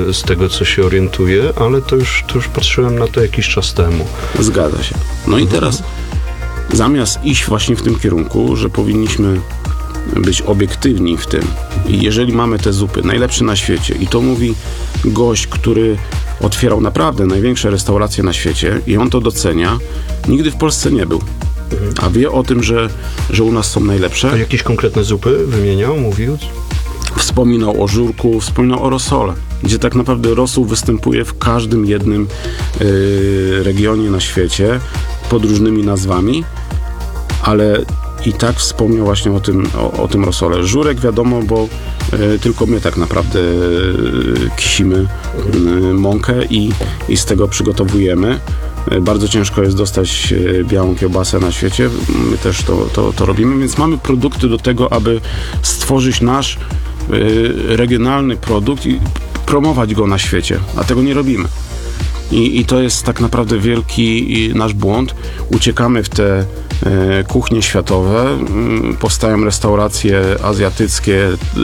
z tego, co się orientuję, ale to już patrzyłem na to jakiś czas temu. Zgadza się. No i teraz zamiast iść właśnie w tym kierunku, że powinniśmy być obiektywni w tym i jeżeli mamy te zupy najlepsze na świecie i to mówi gość, który otwierał naprawdę największe restauracje na świecie i on to docenia, nigdy w Polsce nie był. A wie o tym, że u nas są najlepsze. A jakieś konkretne zupy wymieniał, mówił? Wspominał o żurku, wspominał o rosole, gdzie tak naprawdę rosół występuje w każdym jednym regionie na świecie pod różnymi nazwami, ale i tak wspomniał właśnie o tym rosole. Żurek wiadomo, bo tylko my tak naprawdę kisimy mąkę i z tego przygotowujemy. Bardzo ciężko jest dostać białą kiełbasę na świecie. My też to robimy, więc mamy produkty do tego, aby stworzyć nasz regionalny produkt i promować go na świecie, a tego nie robimy. I to jest tak naprawdę wielki nasz błąd. Uciekamy w te kuchnie światowe, powstają restauracje azjatyckie,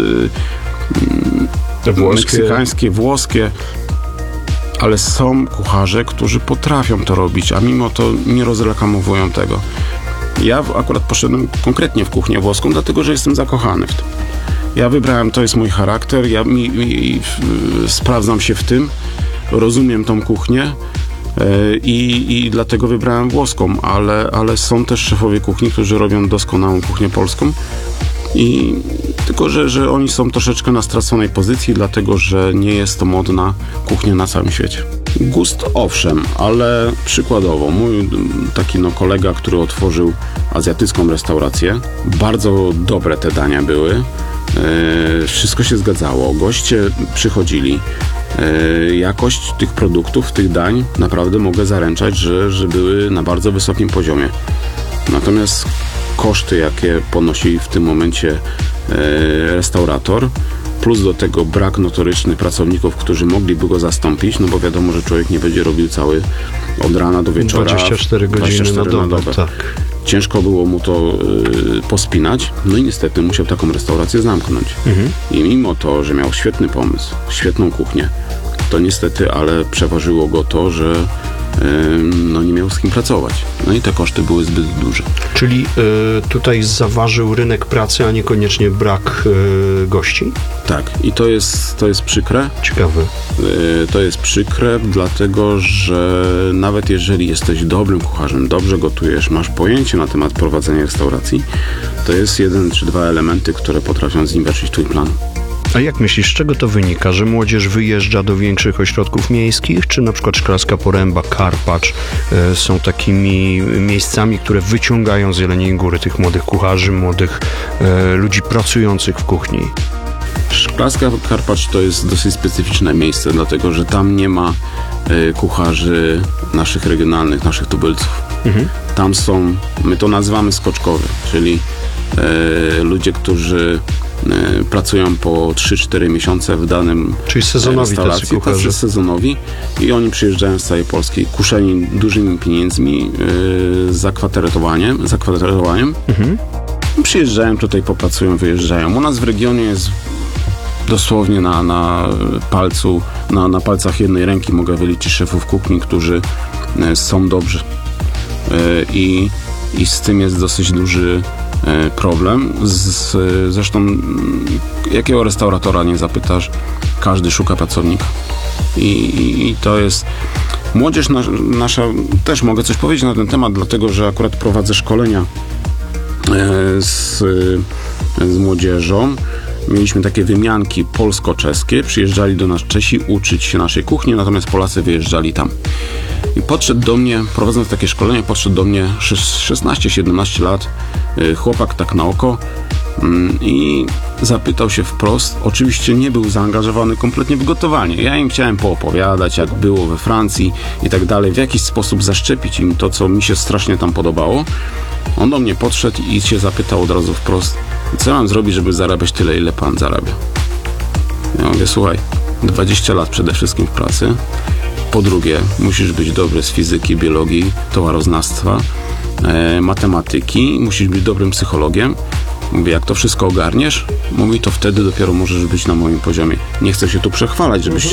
meksykańskie, włoskie, ale są kucharze, którzy potrafią to robić, a mimo to nie rozreklamowują tego. Ja akurat poszedłem konkretnie w kuchnię włoską, dlatego że jestem zakochany w tym. Ja wybrałem, to jest mój charakter, sprawdzam się w tym, rozumiem tą kuchnię i dlatego wybrałem włoską, ale są też szefowie kuchni, którzy robią doskonałą kuchnię polską. Tylko że oni są troszeczkę na straconej pozycji, dlatego że nie jest to modna kuchnia na całym świecie. Gust owszem, ale przykładowo mój taki kolega, który otworzył azjatycką restaurację, bardzo dobre te dania były, wszystko się zgadzało, goście przychodzili, jakość tych produktów, tych dań naprawdę mogę zaręczać, że były na bardzo wysokim poziomie. Natomiast koszty, jakie ponosi w tym momencie restaurator, plus do tego brak notoryczny pracowników, którzy mogliby go zastąpić, no bo wiadomo, że człowiek nie będzie robił cały od rana do wieczora. 24 godziny na dobę. Tak. Ciężko było mu to pospinać, no i niestety musiał taką restaurację zamknąć. I mimo to, że miał świetny pomysł, świetną kuchnię, to niestety, ale przeważyło go to, że nie miał z kim pracować. No i te koszty były zbyt duże. Czyli tutaj zaważył rynek pracy, a niekoniecznie brak gości? Tak. I to jest przykre. Ciekawe. To jest przykre, dlatego że nawet jeżeli jesteś dobrym kucharzem, dobrze gotujesz, masz pojęcie na temat prowadzenia restauracji, to jest 1 czy 2 elementy, które potrafią zniweczyć twój plan. A jak myślisz, z czego to wynika? Że młodzież wyjeżdża do większych ośrodków miejskich, czy na przykład Szklarska Poręba, Karpacz są takimi miejscami, które wyciągają z Jeleniej Góry tych młodych kucharzy, młodych ludzi pracujących w kuchni? Szklarska Karpacz to jest dosyć specyficzne miejsce, dlatego że tam nie ma kucharzy naszych regionalnych, naszych tubylców. Tam są, my to nazywamy skoczkowy, czyli ludzie, którzy pracują po 3-4 miesiące w danym czyli sezonowi tacy sezonowi i oni przyjeżdżają z całej Polski, kuszeni dużymi pieniędzmi, zakwaterowaniem. Przyjeżdżają tutaj, popracują, wyjeżdżają. U nas w regionie jest dosłownie na palcach jednej ręki mogę wyliczyć szefów kuchni, którzy są dobrzy. I z tym jest dosyć duży problem. Zresztą jakiego restauratora nie zapytasz, każdy szuka pracownika. I to jest... Młodzież nasza, też mogę coś powiedzieć na ten temat, dlatego że akurat prowadzę szkolenia z młodzieżą. Mieliśmy takie wymianki polsko-czeskie. Przyjeżdżali do nas Czesi uczyć się naszej kuchni, natomiast Polacy wyjeżdżali tam. I podszedł do mnie, prowadząc takie szkolenie, 16-17 lat, chłopak tak na oko i zapytał się wprost. Oczywiście nie był zaangażowany kompletnie w gotowanie. Ja im chciałem poopowiadać, jak było we Francji i tak dalej, w jakiś sposób zaszczepić im to, co mi się strasznie tam podobało. On do mnie podszedł i się zapytał od razu wprost, co mam zrobić, żeby zarabiać tyle, ile pan zarabia. Ja mówię, słuchaj, 20 lat przede wszystkim w pracy. Po drugie, musisz być dobry z fizyki, biologii, towaroznawstwa, matematyki, musisz być dobrym psychologiem. Mówię, jak to wszystko ogarniesz, mówi, to wtedy dopiero możesz być na moim poziomie. Nie chcę się tu przechwalać, żebyście